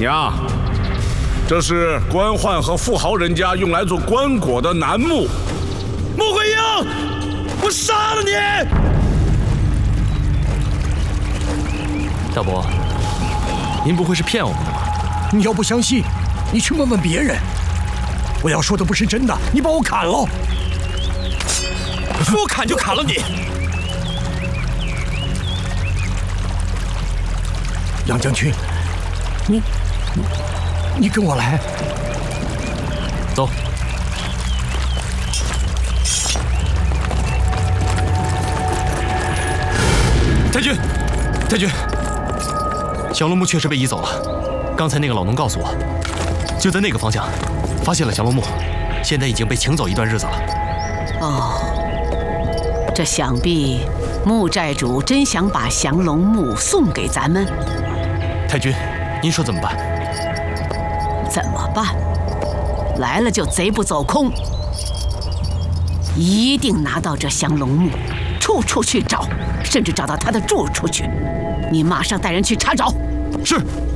娘，这是官宦和富豪人家用来做棺椁的楠木。穆桂英，我杀了你！ 大伯，您不会是骗我们的吧？ 你要不相信，你去问问别人。我要说的不是真的，你把我砍了。 说砍就砍了你！ 杨将军，你跟我来。 走。太君，降龙木确实被移走了。刚才那个老农告诉我，就在那个方向发现了降龙木，现在已经被请走一段日子了。 哦，这想必穆寨主真想把降龙木送给咱们。 太君，您说怎么办？ 怎么办？来了就贼不走空，一定拿到这降龙木，处处去找，甚至找到他的住处去。你马上带人去查找。 是。